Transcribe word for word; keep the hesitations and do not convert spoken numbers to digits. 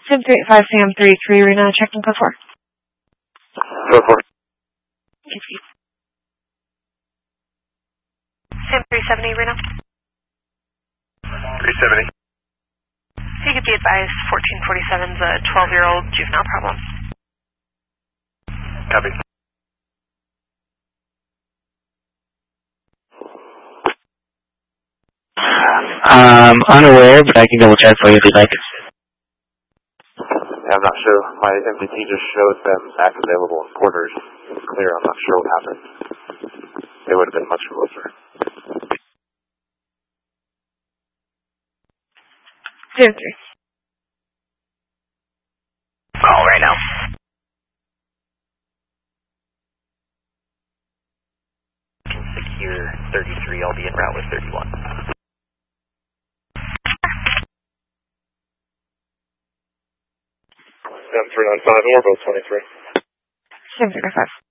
Sim three eight five, Sam three three, Rena, check in code four. Code four. Thank you. Sam three seventy, Rena. three seventy. You could be advised fourteen forty-seven's a twelve-year-old juvenile problem. Copy. Um, unaware, but I can double check for you if you'd like. Yeah, I'm not sure. My M D T just showed them back available in Porters. It's clear. I'm not sure what happened. They would have been much closer. Zero three. Call right now. Secure thirty-three. I'll be en route with thirty-one. M three nine five, Orville twenty-three. Sim three nine five.